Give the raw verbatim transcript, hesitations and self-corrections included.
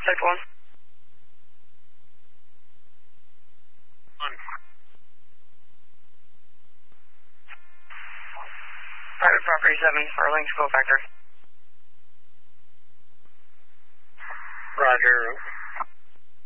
Type one. One. Private property seven, Arlington, go factor. Roger.